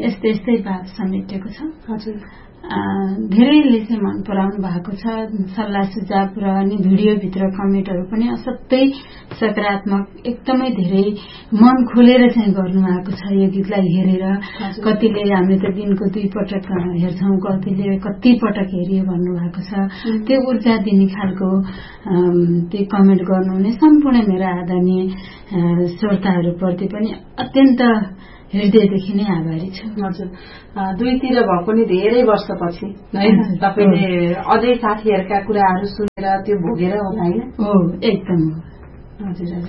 यस्तै यस्तै भाव समेटेको छ। हजुर, धेरैले चाहिँ मन पराउनु भएको छ। सल्लाह सुझाव र अनि भिडियोभित्र कमेन्टहरू पनि असाध्यै सकारात्मक, एकदमै धेरै मन खोलेर चाहिँ गर्नुभएको छ यो गीतलाई हेरेर। कतिले हामीले त दिनको 2 पटक हेर्छौं, कतिले कति पटक हेरियो भन्नुभएको छ। त्यो ऊर्जा दिने खालको त्यो कमेन्ट गर्नुहुने सम्पूर्ण मेरा आदरणीय श्रोताहरूप्रति पनि अत्यन्त हृदयदेखि नै आभारी छु। हजुर, दुईतिर भए पनि धेरै वर्षपछि हैन तपाईले अझै साथीहरूका कुराहरू सुनेर त्यो भोगेर होला हैन? हो, एकदम। हजुर हजुर,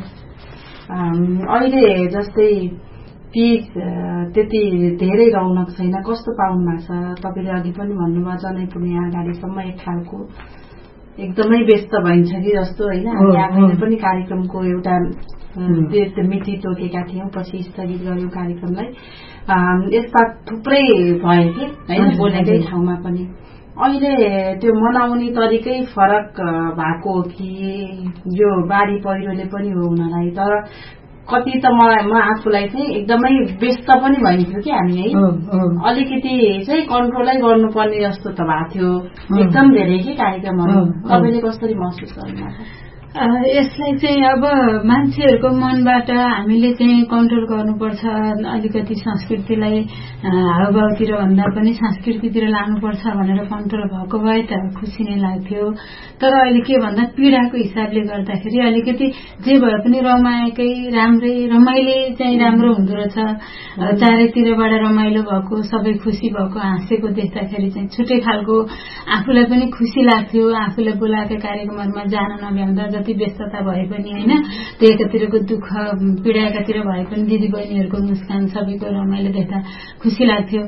अहिले जस्तै तीज त्यति धेरै रौनक छैन, कस्तो पाउनु भएको छ? तपाईले अघि पनि भन्नुभयो जनै पुग्ने अगाडिसम्म एक खालको एकदमै व्यस्त भइन्छ कि जस्तो हैन? हामी आफैले पनि कार्यक्रमको एउटा मिति तोकेका थियौं, पछि स्थगित गर्यौं कार्यक्रमलाई। यस्ता थुप्रै भए कि हैन बोलेकै ठाउँमा पनि। अहिले त्यो मनाउने तरिकै फरक भएको हो कि यो बाढी पहिरोले पनि हो हुनलाई? तर कति त म आफूलाई चाहिँ एकदमै व्यस्त पनि भइन्थ्यो कि हामी है, अलिकति चाहिँ कन्ट्रोलै गर्नुपर्ने जस्तो त भएको थियो, एकदम धेरै कि कार्यक्रमहरू। तपाईले कसरी महसुस गर्नुभएको? यसलाई चाहिँ अब मान्छेहरूको मनबाट हामीले चाहिँ कन्ट्रोल गर्नुपर्छ, अलिकति संस्कृतिलाई हावभावतिर भन्दा पनि संस्कृतितिर लानुपर्छ भनेर कन्ट्रोल भएको भए त खुसी नै लाग्थ्यो। तर अहिले के भन्दा पीडाको हिसाबले गर्दाखेरि अलिकति जे भए पनि रमाएकै राम्रै रमाइले चाहिँ राम्रो हुँदो रहेछ। चारैतिरबाट रमाइलो भएको, सबै खुसी भएको, हाँसेको देख्दाखेरि चाहिँ छुट्टै खालको आफूलाई पनि खुसी लाग्थ्यो। आफूले बोलाएका कार्यक्रमहरूमा जान नभ्याउँदा जति व्यस्तता भए पनि हैन, त्यो एकातिरको दुःख पीडा एकातिर भए पनि दिदी बहिनीहरूको मुस्कान सबैको रमाइलो देख्दा खुसी लाग्थ्यो।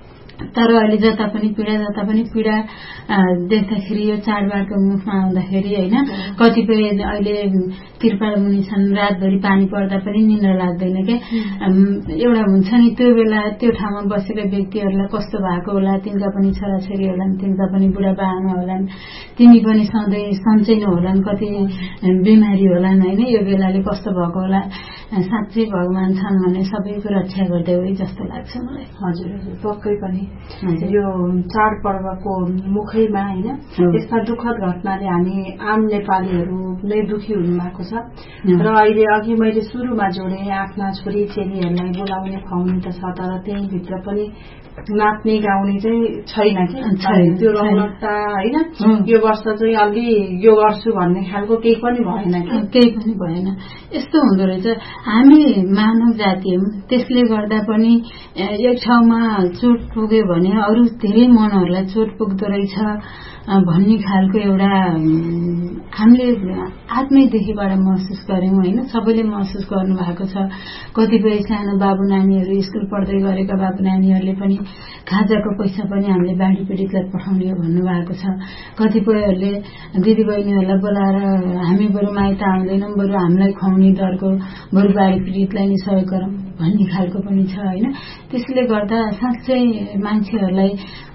तर अहिले जता पनि पीडा देख्दाखेरि यो चाडबाडको मुखमा आउँदाखेरि हैन, कतिपय अहिले त्रिपाल मुनि छन्, रातभरि पानी पर्दा पनि निन्द्रा लाग्दैन के। एउटा हुन्छ नि त्यो बेला त्यो ठाउँमा बसेका व्यक्तिहरूलाई कस्तो भएको होला, तिनका पनि छोराछोरी होलान्, तिनका पनि बुढाबा आमा होलान्, तिनी पनि सधैँ सन्चै नहोलान्, कति बिमारी होलान् हैन, यो बेलाले कस्तो भएको होला। साँच्चै भगवान छन् भने सबैको रक्षा गर्दै हो जस्तो लाग्छ मलाई। हजुर हजुर, पक्कै पनि यो चाडपर्वको मुखैमा हैन यस्ता दुःखद घटनाले हामी आम नेपालीहरू नै दुखी हुनु भएको छ। र अहिले अघि मैले सुरुमा जोडे आफ्ना छोरी चेलीहरूलाई बोलाउने खुवाउने त छ, तर त्यही भित्र पनि नाच्ने गाउने चाहिँ छैन कि त्यो रौनकता हैन। यो वर्ष चाहिँ अलि यो गर्छु भन्ने खालको केही पनि भएन कि? केही पनि भएन। यस्तो हुँदो रहेछ, हामी मानव जाति हौं, त्यसले गर्दा पनि एक ठाउँमा चोट पुग्यो भने अरू धेरै मनहरूलाई चोट पुग्दो रहेछ भन्ने खालको एउटा हामीले आत्मैदेखिबाट महसुस गर्यौं हैन। सबैले महसुस गर्नु भएको छ। कतिपय सानो बाबु नानीहरू स्कुल पढ्दै गरेका बाबु नानीहरूले पनि खाजाको पैसा पनि हामीले बाढी पीडितलाई पठाउने हो भन्नुभएको छ। कतिपयहरूले दिदी बहिनीहरूलाई बोलाएर हामी बरु माइत आउँदैनौं, बरु हामीलाई खुवाउने डरको बरु बाढी पीडितलाई नै सहयोग गरौं भन्ने खालको पनि छ हैन। त्यसले गर्दा साँच्चै मान्छेहरूलाई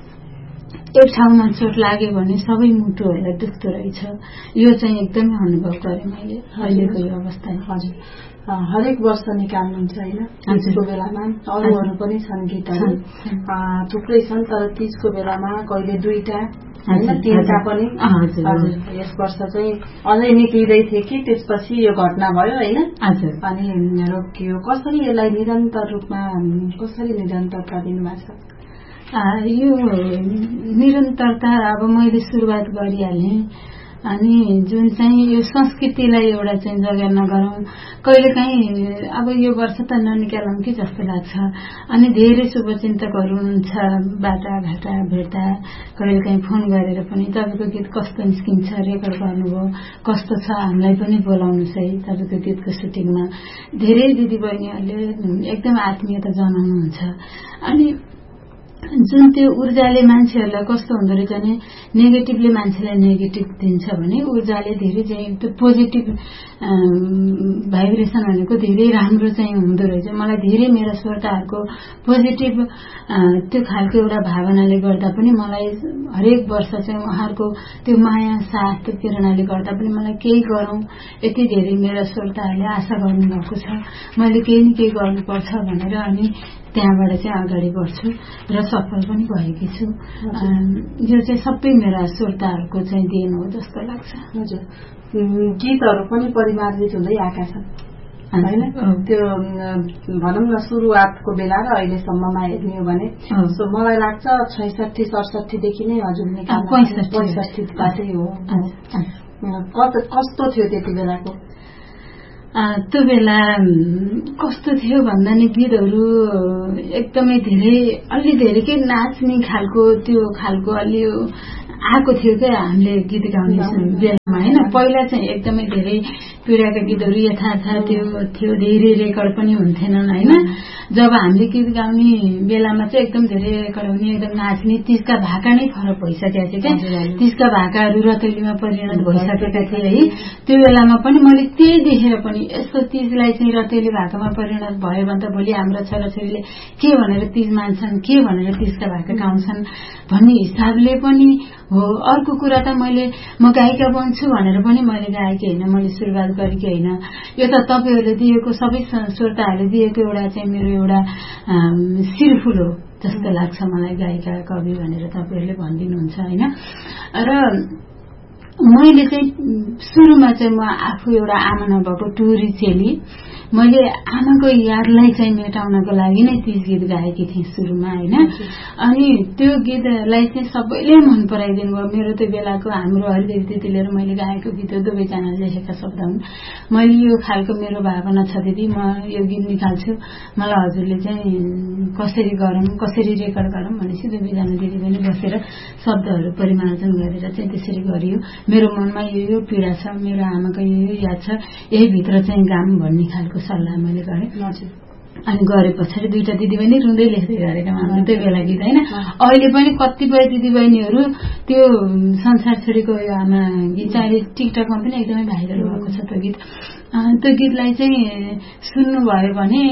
एक ठाउँमा चोट लाग्यो भने सबै मुटुहरूलाई दुख्दो रहेछ। यो चाहिँ एकदमै अनुभव गरेँ मैले अहिलेको यो अवस्था। हजुर, हरेक वर्ष निकाल्नुहुन्छ हैन तीजको बेलामा? अरूहरू पनि छन् गीतहरू, थुप्रै छन्, तर तीजको बेलामा कहिले 2टा हैन 3टा पनि। हजुर, यस वर्ष चाहिँ अझै निक्लिँदै थियो कि त्यसपछि यो घटना भयो हैन? हजुर, अनि रोकियो। कसरी यसलाई निरन्तर रूपमा कसरी निरन्तरता दिनुभएको छ? यो निरन्तरता अब मैले सुरुवात गरिहालेँ। अनि जुन चाहिँ यो संस्कृतिलाई एउटा चाहिँ जगेर्ना नगरौं, कहिलेकाहीँ अब यो वर्ष त ननिकालौं कि जस्तो लाग्छ। अनि धेरै शुभचिन्तकहरू हुनुहुन्छ, बाटाघाटा भेट्दा कहिलेकाहीँ फोन गरेर पनि तपाईको गीत कस्तो निस्किन्छ, रेकर्ड गर्नुभयो, कस्तो छ, हामीलाई पनि बोलाउनुहोस् है तपाईको गीतको सुटिङमा। धेरै दिदीबहिनीहरूले एकदम आत्मीयता जनाउनुहुन्छ। अनि जुन त्यो ऊर्जाले मान्छेहरूलाई कस्तो हुँदो रहेछ भने नेगेटिभले मान्छेलाई नेगेटिभ दिन्छ भने ऊर्जाले धेरै चाहिँ त्यो पोजिटिभ भाइब्रेसन भनेको धेरै राम्रो चाहिँ हुँदो रहेछ। मलाई धेरै मेरा श्रोताहरूको पोजिटिभ त्यो खालको एउटा भावनाले गर्दा पनि मलाई हरेक वर्ष चाहिँ उहाँहरूको त्यो माया साथ त्यो प्रेरणाले गर्दा पनि मलाई केही गरौं यति धेरै मेरा श्रोताहरूले आशा गर्नुभएको छ, मैले केही न केही गर्नुपर्छ भनेर। अनि त्यहाँबाट चाहिँ अगाडि बढ्छु र सफल पनि भएकी छु। यो चाहिँ सबै मेरा श्रोताहरूको चाहिँ देन हो जस्तो लाग्छ। हजुर, गीतहरू पनि परिमार्जित हुँदै आएका छन् होइन? त्यो भनौँ न सुरुवातको बेला र अहिलेसम्ममा हेर्ने हो भने मलाई लाग्छ 66-67 देखि नै हजुर निकाल्नु 65बाटै हो। कस्तो थियो त्यति बेलाको? त्यो बेला कस्तो थियो भन्दा नि गीतहरू एकदमै अलि धेरै के नाच्ने खालको त्यो खालको अलि आएको थियो क्या हामीले गीत गाउने बेलामा होइन। पहिला चाहिँ एकदमै धेरै पीडाका गीतहरू यथार्थ थियो, धेरै रेकर्ड पनि हुन्थेनन् होइन। जब हामीले गीत गाउने बेलामा चाहिँ एकदम धेरै रेकर्ड हुने, एकदम नाच्ने, तीजका भाका नै फरक भइसकेका थिए क्या। तीजका भाकाहरू रतैलीमा परिणत भइसकेका थिए है। त्यो बेलामा पनि मैले त्यही देखेर पनि यस्तो तीजलाई चाहिँ रतैली भाकामा परिणत भयो भने त भोलि हाम्रा छोराछोरीले के भनेर तीज मान्छन्, के भनेर तीजका भाका गाउँछन् भन्ने हिसाबले पनि हो। अर्को कुरा त म गायिका बन्छु भनेर पनि मैले गाएकी होइन, मैले सुरुवात गरेकी होइन। यो त तपाईहरूले दिएको, सबै श्रोताहरूले दिएको एउटा चाहिँ मेरो एउटा सिरफुल हो जस्तो लाग्छ मलाई, गायिका कवि भनेर तपाईँहरूले भनिदिनुहुन्छ होइन। र मैले चाहिँ सुरुमा चाहिँ म आफू एउटा आमा नभएको टुरी चेली, मैले आमाको यादलाई चाहिँ मेटाउनको लागि नै तीज गीत गाएकी थिएँ सुरुमा होइन। अनि त्यो गीतलाई चाहिँ सबैले मन पराइदिनु भयो। मेरो त्यो बेलाको हाम्रो हरिदेवी दिदी लिएर मैले गाएको गीत हो, दुवैजनाले लेखेका शब्द हुन्। मैले यो खालको मेरो भावना छ दिदी, म यो गीत निकाल्छु, मलाई हजुरले चाहिँ कसरी गरौँ, कसरी रेकर्ड गरौँ भनेपछि दुवैजना दिदी पनि बसेर शब्दहरू परिमार्जन गरेर चाहिँ त्यसरी गरियो। मेरो मनमा यो पीडा छ, मेरो आमाको यो याद छ, यही भित्र चाहिँ गाम भन्ने खालको सल्लाह मैले गरेँ। अनि गरे पछाडि दुईटा दिदीबहिनी रुँदै लेख्दै गरेका हाम्रो त्यो बेला गीत होइन। अहिले पनि कतिपय दिदीबहिनीहरू त्यो संसार छोडेको यो आमा गीत चाहिँ अहिले टिकटकमा पनि एकदमै भाइरल भएको छ त्यो गीत। त्यो गीतलाई चाहिँ सुन्नुभयो भने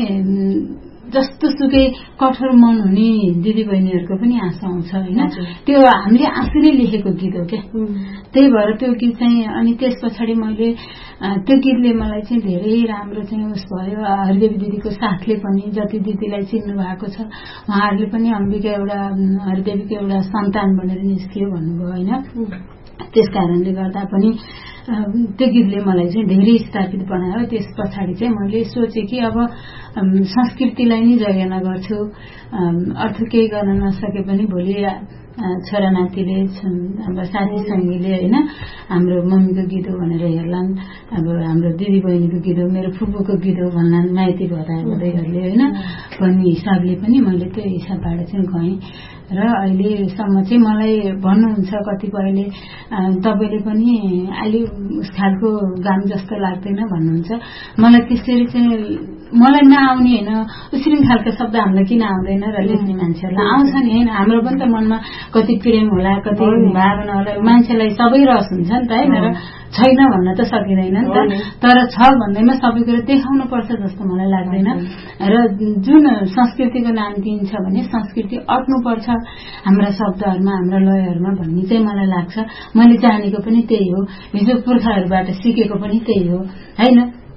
जस्तो सुकै कठोर मन हुने दिदीबहिनीहरूको पनि आँसु आउँछ होइन। त्यो हामीले आफूले लेखेको गीत हो क्या, त्यही भएर त्यो गीत चाहिँ। अनि त्यस पछाडि मैले त्यो गीतले मलाई चाहिँ धेरै राम्रो चाहिँ उस भयो। हरिदेवी दिदीको साथले पनि, जति दिदीलाई चिन्नु भएको छ उहाँहरूले पनि अम्बिका एउटा हरिदेवीको एउटा सन्तान बनेर निस्कियो भन्नुभयो होइन। त्यस कारणले गर्दा पनि त्यो गीतले मलाई चाहिँ धेरै स्थापित बनायो। त्यस पछाडि चाहिँ मैले सोचेँ कि अब संस्कृतिलाई नै जगेर्ना गर्छु, अर्थ केही गर्न नसके पनि भोलि छोरा नातिले, अब साथी सङ्गीले होइन हाम्रो मम्मीको गीत हो भनेर हेर्लान्, अब हाम्रो दिदी बहिनीको गीत हो, मेरो फुपूको गीत हो भन्लान् माइती भदाहरूले होइन भन्ने हिसाबले पनि मैले त्यो हिसाबबाट चाहिँ गएँ। र अहिलेसम्म चाहिँ मलाई भन्नुहुन्छ कतिपयले तपाईँले पनि अलि उस खालको गाम जस्तो लाग्दैन भन्नुहुन्छ। मलाई त्यसरी चाहिँ मलाई नआउने होइन, उसरी खालको शब्द हामीलाई किन आउँदैन र लेख्ने मान्छेहरूलाई आउँछ नि होइन। हाम्रो पनि त मनमा कति प्रेम होला, कति भावना होला, मान्छेलाई सबै रस हुन्छ नि त होइन। र छैन भन्न त सकिँदैन नि त, तर छ भन्दैमा सबै कुरो देखाउनु पर्छ जस्तो मलाई लाग्दैन। र जुन संस्कृतिको नाम दिइन्छ भने संस्कृति अट्नुपर्छ हाम्रा शब्दहरूमा, हाम्रा लयहरूमा भन्ने चाहिँ मलाई लाग्छ। मैले जानेको पनि त्यही हो, हिजो पुर्खाहरूबाट सिकेको पनि त्यही हो होइन।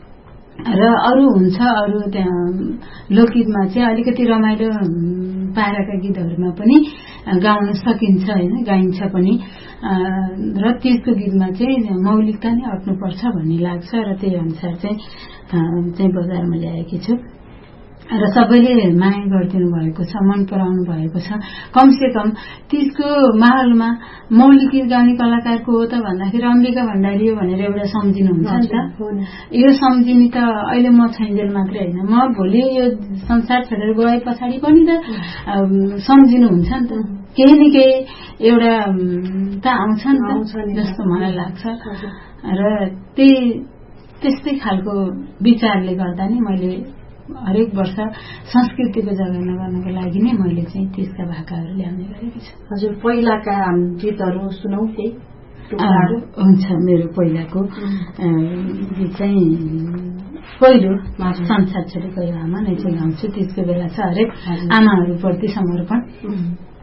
र अरू हुन्छ, अरू त्यहाँ लोकगीतमा चाहिँ अलिकति रमाइलो पाराका गीतहरूमा पनि गाउन सकिन्छ होइन, गाइन्छ पनि। र त्यसको गीतमा चाहिँ मौलिकता नै अट्नुपर्छ भन्ने लाग्छ र त्यही अनुसार चाहिँ बजारमा ल्याएकी छु। र सबैले माया गरिदिनु भएको छ, मन पराउनु भएको छ। कमसे कम तीजको माहौलमा मौलिक गीत गाउने कलाकारको हो त भन्दाखेरि अम्बिका भण्डारी हो भनेर एउटा सम्झिनुहुन्छ नि त। यो सम्झिने त अहिले म छैन्जेल मात्रै होइन, म भोलि यो संसार छोडेर गए पछाडि पनि त सम्झिनुहुन्छ नि त, केही न केही एउटा त आउँछ नि त जस्तो मलाई लाग्छ। र त्यस्तै खालको विचारले गर्दा नै मैले हरेक वर्ष संस्कृतिको जगेर्ना गर्नको लागि नै मैले चाहिँ त्यसका भाकाहरू ल्याउने गरेकी छु। हजुर, पहिलाका गीतहरू सुनौँ केही? हुन्छ, मेरो पहिलाको गीत चाहिँ पहिलो संसार छोडेको आमा नै चाहिँ गाउँछु। त्यसको बेला छ हरेक आमाहरूप्रति समर्पण।